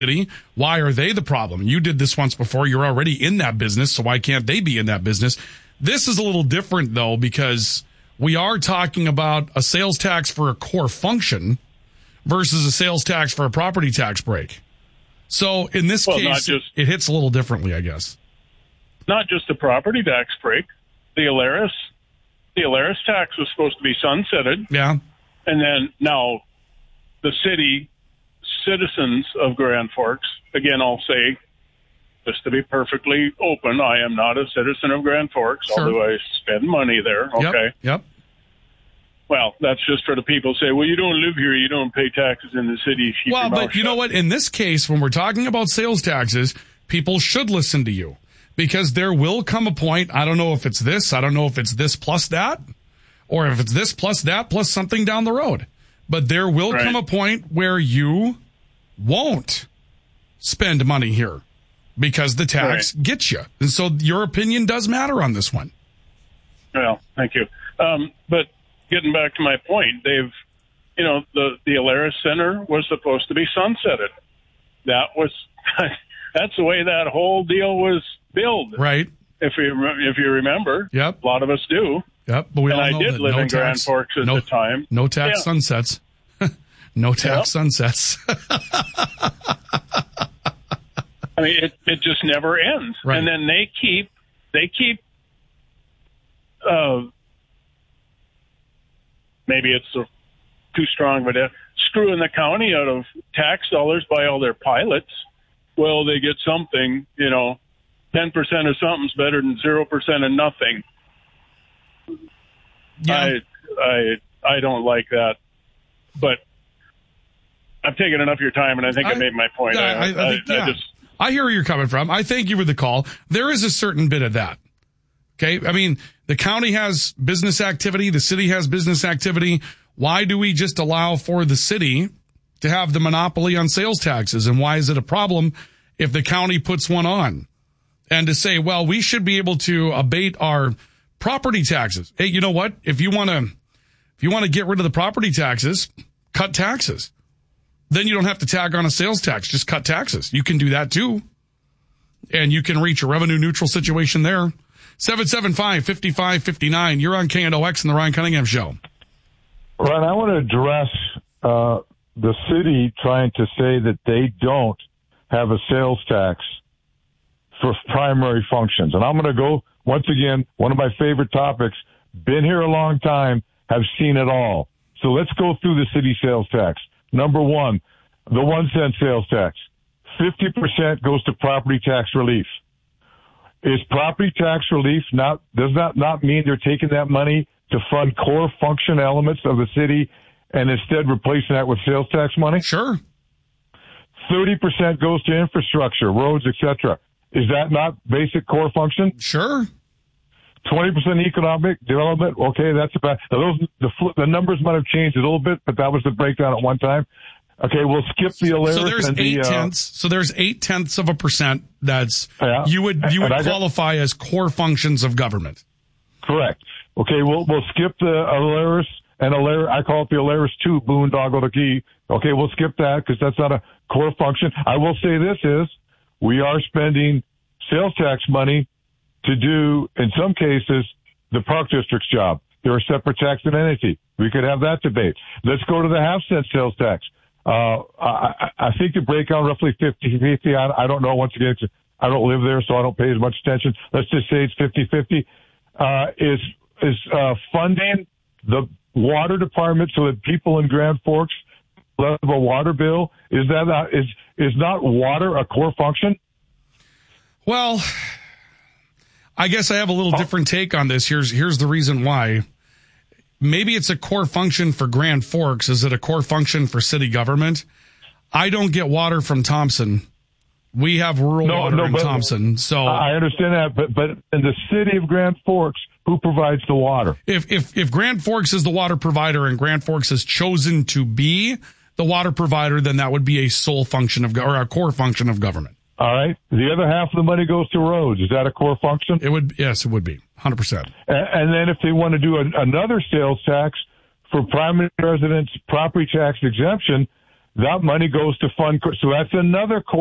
city. Why are they the problem? You did this once before. You're already in that business, so why can't they be in that business? This is a little different, though, because we are talking about a sales tax for a core function versus a sales tax for a property tax break. So in this case, it hits a little differently, I guess. Not just the property tax break. The Alaris tax was supposed to be sunsetted. Yeah. And then now the citizens of Grand Forks, again, I'll say, just to be perfectly open, I am not a citizen of Grand Forks, sure. although I spend money there. Okay. Yep. Well, that's just for the people who say, well, you don't live here, you don't pay taxes in the city. Well, but you know what? In this case, when we're talking about sales taxes, people should listen to you because there will come a point. I don't know if it's this. I don't know if it's this plus that or if it's this plus that plus something down the road. But there will come a point where you won't spend money here because the tax gets you. And so your opinion does matter on this one. Well, thank you. But getting back to my point, they've, the Alaris Center was supposed to be sunsetted. That's the way that whole deal was billed. Right. If you remember. Yep. A lot of us do. Yep. But we all know I did that live in Grand Forks at the time. No tax sunsets. No tax sunsets. I mean, it just never ends. Right. And then they keep maybe it's too strong, but screwing the county out of tax dollars by all their pilots. Well, they get something, 10% of something's better than 0% of nothing. Yeah. I don't like that, but I've taken enough of your time, and I think I made my point. I hear where you're coming from. I thank you for the call. There is a certain bit of that. Okay. I mean, the county has business activity. The city has business activity. Why do we just allow for the city to have the monopoly on sales taxes? And why is it a problem if the county puts one on? And to say, well, we should be able to abate our property taxes. Hey, you know what? If you want to get rid of the property taxes, cut taxes. Then you don't have to tag on a sales tax. Just cut taxes. You can do that too. And you can reach a revenue neutral situation there. 775-5559. You're on KNOX and the Ryan Cunningham Show. Ryan, I want to address the city trying to say that they don't have a sales tax for primary functions. And I'm going to go, once again, one of my favorite topics, been here a long time, have seen it all. So let's go through the city sales tax. Number one, the 1 cent sales tax. 50% goes to property tax relief. Is property tax relief does not mean they're taking that money to fund core function elements of the city and instead replacing that with sales tax money? Sure. 30% goes to infrastructure, roads, etc. Is that not basic core function? Sure. 20% economic development. Okay, that's about the numbers might have changed a little bit, but that was the breakdown at one time. Okay, we'll skip the Alaris. So there's 0.8. So there's 0.8% that's you would qualify as core functions of government. Correct. Okay, we'll skip the Alaris and Alaris. I call it the Alaris 2 boondoggle the key. Okay, we'll skip that because that's not a core function. I will say this is we are spending sales tax money to do, in some cases, the Park District's job. They're a separate tax entity. We could have that debate. Let's go to the half-cent sales tax. I think the breakdown roughly 50-50. I don't know. Once again, I don't live there, so I don't pay as much attention. Let's just say it's 50-50. Is funding the water department so that people in Grand Forks have a water bill? Is not water a core function? Well, I guess I have a little different take on this. Here's the reason why. Maybe it's a core function for Grand Forks. Is it a core function for city government? I don't get water from Thompson. We have rural water in Thompson. So I understand that, but in the city of Grand Forks, who provides the water? If Grand Forks is the water provider and Grand Forks has chosen to be the water provider, then that would be a sole function or a core function of government. All right. The other half of the money goes to roads. Is that a core function? Yes, it would be 100%. And then if they want to do another sales tax for primary residents, property tax exemption, that money goes to fund. So that's another